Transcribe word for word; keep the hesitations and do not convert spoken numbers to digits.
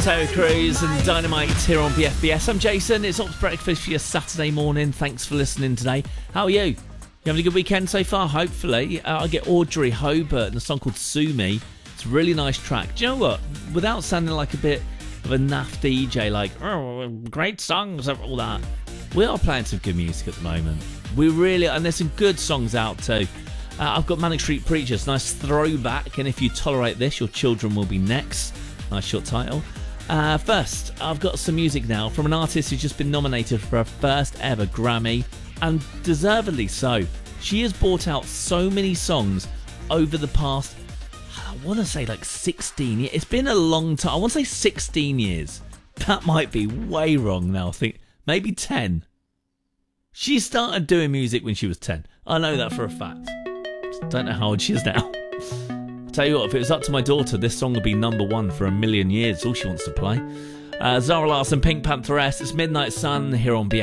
Terry Crews and Dynamite here on B F B S. I'm Jason. It's Ops Breakfast for your Saturday morning. Thanks for listening today. How are you? You having a good weekend so far? Hopefully. Uh, I get Audrey Hobart and a song called Sue Me. It's a really nice track. Do you know what? Without sounding like a bit of a naff D J, like, oh, great songs, all that, we are playing some good music at the moment. We really, and there's some good songs out too. Uh, I've got Manic Street Preachers, nice throwback, and If You Tolerate This, Your Children Will Be Next. Nice short title. Uh, first, I've got some music now from an artist who's just been nominated for her first ever Grammy, and deservedly so. She has brought out so many songs over the past, I want to say like sixteen years. It's been a long time. I want to say sixteen years. That might be way wrong now. I think maybe ten. She started doing music when she was ten. I know that for a fact. Just don't know how old she is now. Tell you what, if it was up to my daughter, this song would be number one for a million years. All she wants to play. Uh, Zara Larsson, Pink Pantheress. It's Midnight Sun here on B